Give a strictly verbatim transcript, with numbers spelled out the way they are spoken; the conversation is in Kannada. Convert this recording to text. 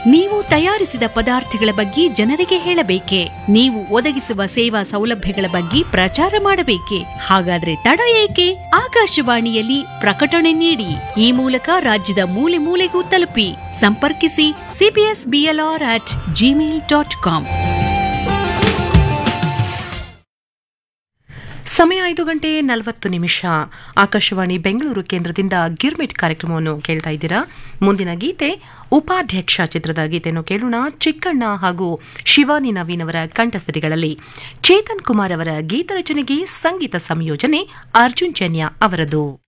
ನೀವು ತಯಾರಿಸಿದ ಪದಾರ್ಥಗಳ ಬಗ್ಗೆ ಜನರಿಗೆ ಹೇಳಬೇಕೆ? ನೀವು ಒದಗಿಸುವ ಸೇವಾ ಸೌಲಭ್ಯಗಳ ಬಗ್ಗೆ ಪ್ರಚಾರ ಮಾಡಬೇಕೆ? ಹಾಗಾದ್ರೆ ತಡ ಏಕೆ? ಆಕಾಶವಾಣಿಯಲ್ಲಿ ಪ್ರಕಟಣೆ ನೀಡಿ. ಈ ಮೂಲಕ ರಾಜ್ಯದ ಮೂಲೆ ಮೂಲೆಗೂ ತಲುಪಿ. ಸಂಪರ್ಕಿಸಿ CBS BLR at Gmail dot com. ಸಮಯ ಐದು ಗಂಟೆ ನಲವತ್ತು ನಿಮಿಷ. ಆಕಾಶವಾಣಿ ಬೆಂಗಳೂರು ಕೇಂದ್ರದಿಂದ ಗಿರ್ಮಿಟ್ ಕಾರ್ಯಕ್ರಮವನ್ನು ಕೇಳ್ತಾ ಇದ್ದೀರಾ. ಮುಂದಿನ ಗೀತೆ ಉಪಾಧ್ಯಕ್ಷ ಚಿತ್ರದ ಗೀತೆಯನ್ನು ಕೇಳೋಣ. ಚಿಕ್ಕಣ್ಣ ಹಾಗೂ ಶಿವಾನಿ ನವೀನ್ ಅವರ ಕಂಠಸಿರಿಗಳಲ್ಲಿ ಚೇತನ್ ಕುಮಾರ್ ಅವರ ಗೀತ ರಚನೆಗೆ ಸಂಗೀತ ಸಂಯೋಜನೆ ಅರ್ಜುನ್ ಜನ್ಯ ಅವರದು.